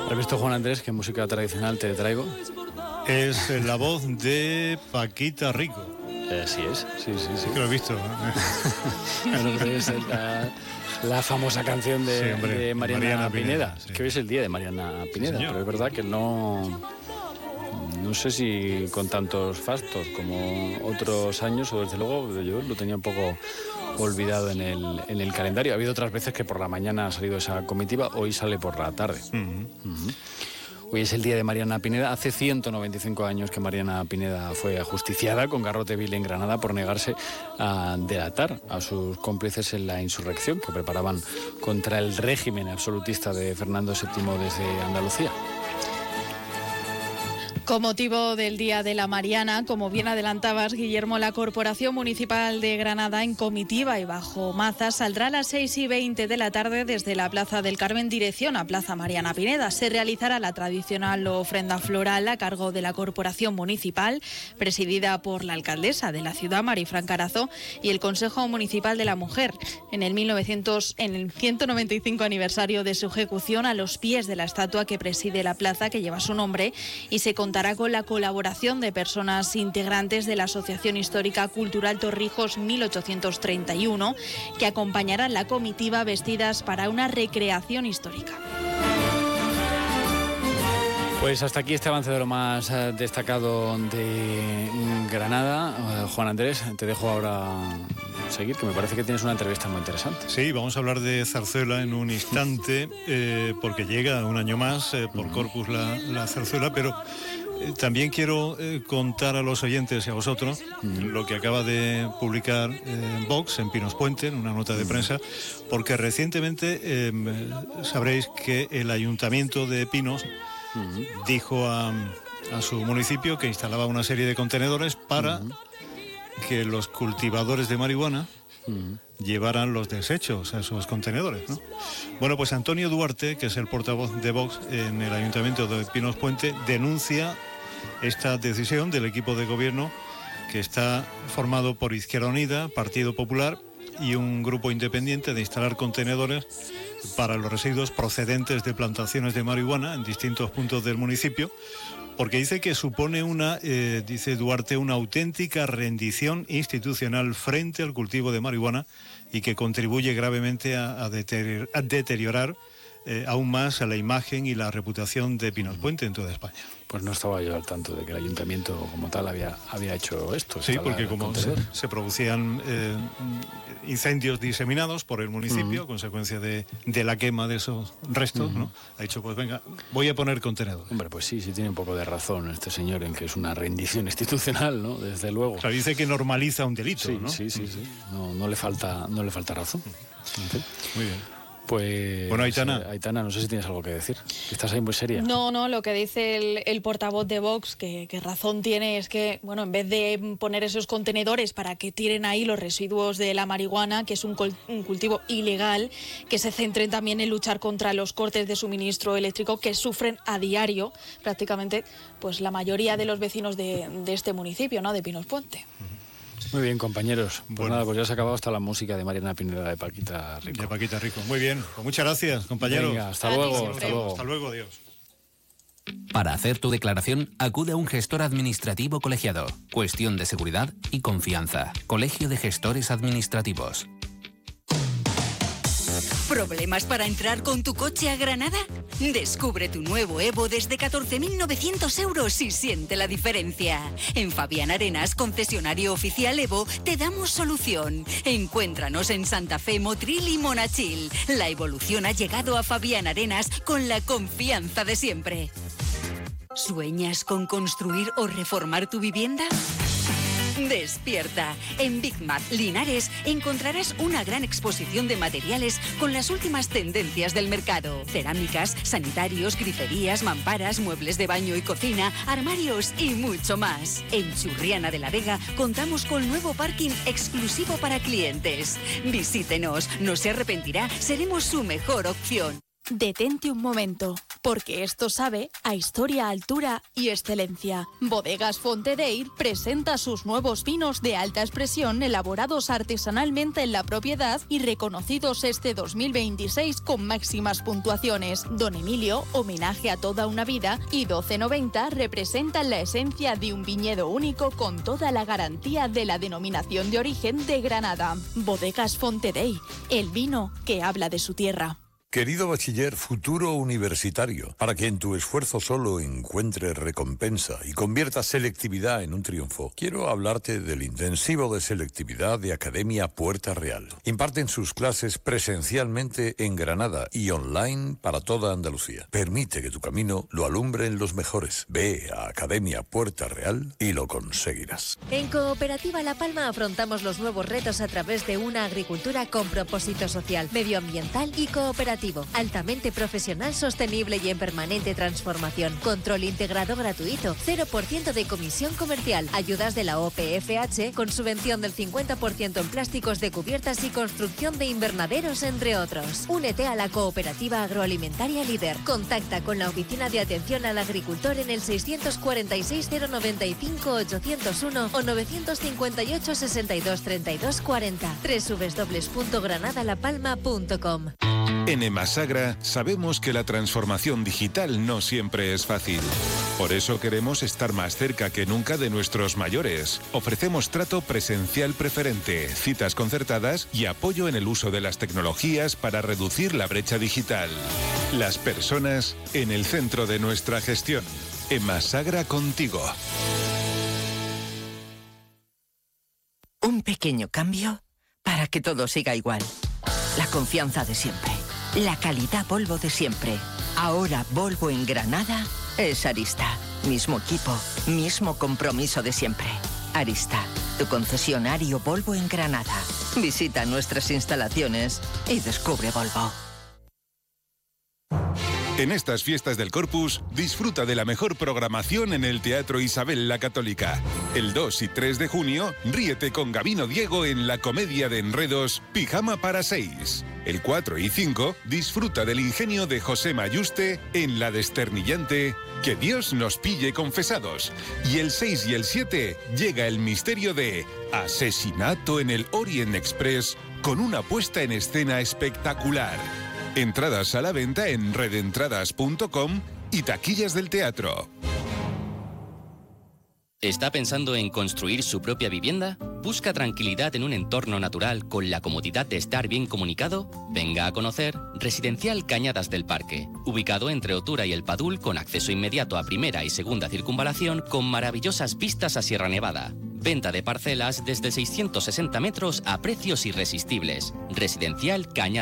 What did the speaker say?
¿Has visto, Juan Andrés, qué música tradicional te traigo? Es la voz de Paquita Rico. Así es, sí. Que lo he visto. Bueno, es la famosa canción de Mariana Pineda. Sí. Que hoy es el día de Mariana Pineda, pero es verdad que no sé si con tantos fastos como otros años, o desde luego yo lo tenía un poco olvidado en el calendario. Ha habido otras veces que por la mañana ha salido esa comitiva, hoy sale por la tarde. Hoy es el día de Mariana Pineda. Hace 195 años que Mariana Pineda fue ajusticiada con garrote vil en Granada por negarse a delatar a sus cómplices en la insurrección que preparaban contra el régimen absolutista de Fernando VII desde Andalucía. Con motivo del Día de la Mariana, como bien adelantabas, Guillermo, la Corporación Municipal de Granada, en comitiva y bajo maza, saldrá a las 6:20 de la tarde desde la Plaza del Carmen dirección a Plaza Mariana Pineda. Se realizará la tradicional ofrenda floral a cargo de la Corporación Municipal, presidida por la alcaldesa de la ciudad, Marifran Carazo, y el Consejo Municipal de la Mujer, en el 195 aniversario de su ejecución, a los pies de la estatua que preside la plaza, que lleva su nombre, y se contará con la colaboración de personas integrantes de la Asociación Histórica Cultural Torrijos 1831, que acompañarán la comitiva vestidas para una recreación histórica. Pues hasta aquí este avance de lo más destacado de Granada. Juan Andrés, te dejo ahora seguir, que me parece que tienes una entrevista muy interesante. Sí, vamos a hablar de zarzuela en un instante, porque llega un año más por Corpus la zarzuela, pero también quiero contar a los oyentes y a vosotros lo que acaba de publicar Vox en Pinos Puente, en una nota de prensa, porque recientemente sabréis que el Ayuntamiento de Pinos dijo a su municipio que instalaba una serie de contenedores para que los cultivadores de marihuana llevaran los desechos a esos contenedores, ¿no? Bueno, pues Antonio Duarte, que es el portavoz de Vox en el Ayuntamiento de Pinos Puente, denuncia esta decisión del equipo de gobierno, que está formado por Izquierda Unida, Partido Popular y un grupo independiente, de instalar contenedores para los residuos procedentes de plantaciones de marihuana en distintos puntos del municipio, porque dice que supone dice Duarte, una auténtica rendición institucional frente al cultivo de marihuana y que contribuye gravemente a deteriorar aún más a la imagen y la reputación de Pinos Puente en toda España. Pues no estaba yo al tanto de que el ayuntamiento como tal había hecho esto. Sí, porque como se producían incendios diseminados por el municipio, consecuencia de la quema de esos restos, ¿no? Ha dicho, pues venga, voy a poner contenedores. Hombre, pues sí tiene un poco de razón este señor en que es una rendición institucional, ¿no? Desde luego. O sea, dice que normaliza un delito, ¿no? Sí. No le falta razón. Muy bien. Pues, bueno, Aitana, no sé si tienes algo que decir. Estás ahí muy seria. No, lo que dice el portavoz de Vox, que razón tiene, es que, bueno, en vez de poner esos contenedores para que tiren ahí los residuos de la marihuana, que es un cultivo ilegal, que se centren también en luchar contra los cortes de suministro eléctrico que sufren a diario prácticamente pues la mayoría de los vecinos de este municipio, ¿no?, de Pinos Puente. Muy bien, compañeros. Pues nada, pues ya se ha acabado hasta la música de Mariana Pineda de Paquita Rico. De Paquita Rico. Muy bien, pues muchas gracias, compañeros. Venga, hasta luego. Hasta luego, adiós. Para hacer tu declaración, acude a un gestor administrativo colegiado. Cuestión de seguridad y confianza. Colegio de Gestores Administrativos. ¿Problemas para entrar con tu coche a Granada? Descubre tu nuevo Evo desde 14.900 euros y siente la diferencia. En Fabián Arenas, concesionario oficial Evo, te damos solución. Encuéntranos en Santa Fe, Motril y Monachil. La evolución ha llegado a Fabián Arenas con la confianza de siempre. ¿Sueñas con construir o reformar tu vivienda? Despierta. En Big Mat Linares encontrarás una gran exposición de materiales con las últimas tendencias del mercado. Cerámicas, sanitarios, griferías, mamparas, muebles de baño y cocina, armarios y mucho más. En Churriana de la Vega contamos con nuevo parking exclusivo para clientes. Visítenos, no se arrepentirá, seremos su mejor opción. Detente un momento. porque esto sabe a historia, altura y excelencia. Bodegas Fontedeyr presenta sus nuevos vinos de alta expresión elaborados artesanalmente en la propiedad y reconocidos este 2026 con máximas puntuaciones. Don Emilio, homenaje a toda una vida, y 1290 representan la esencia de un viñedo único con toda la garantía de la denominación de origen de Granada. Bodegas Fontedeyr, el vino que habla de su tierra. Querido bachiller, futuro universitario, para que en tu esfuerzo solo encuentres recompensa y conviertas selectividad en un triunfo, quiero hablarte del intensivo de selectividad de Academia Puerta Real. Imparten sus clases presencialmente en Granada y online para toda Andalucía. Permite que tu camino lo alumbren los mejores. Ve a Academia Puerta Real y lo conseguirás. En Cooperativa La Palma afrontamos los nuevos retos a través de una agricultura con propósito social, medioambiental y cooperativo. Altamente profesional, sostenible y en permanente transformación. Control integrado gratuito. 0% de comisión comercial. Ayudas de la OPFH con subvención del 50% en plásticos de cubiertas y construcción de invernaderos, entre otros. Únete a la Cooperativa Agroalimentaria Líder. Contacta con la Oficina de Atención al Agricultor en el 646 095 801 o 958 62 32 40. www.granadalapalma.com. En Emasagra sabemos que la transformación digital no siempre es fácil. Por eso queremos estar más cerca que nunca de nuestros mayores. Ofrecemos trato presencial preferente, citas concertadas y apoyo en el uso de las tecnologías para reducir la brecha digital. Las personas en el centro de nuestra gestión. Emasagra contigo. Un pequeño cambio para que todo siga igual. La confianza de siempre. La calidad Volvo de siempre. Ahora Volvo en Granada es Arista. Mismo equipo, mismo compromiso de siempre. Arista, tu concesionario Volvo en Granada. Visita nuestras instalaciones y descubre Volvo. En estas fiestas del Corpus, disfruta de la mejor programación en el Teatro Isabel la Católica. El 2 y 3 de junio, ríete con Gabino Diego en la comedia de enredos Pijama para 6. El 4 y 5, disfruta del ingenio de José Mayuste en la desternillante Que Dios nos pille confesados. Y el 6 y el 7, llega el misterio de Asesinato en el Orient Express con una puesta en escena espectacular. Entradas a la venta en redentradas.com y taquillas del teatro. ¿Está pensando en construir su propia vivienda? ¿Busca tranquilidad en un entorno natural con la comodidad de estar bien comunicado? Venga a conocer Residencial Cañadas del Parque, ubicado entre Otura y El Padul, con acceso inmediato a primera y segunda circunvalación, con maravillosas vistas a Sierra Nevada. Venta de parcelas desde 660 metros a precios irresistibles. Residencial Cañadas.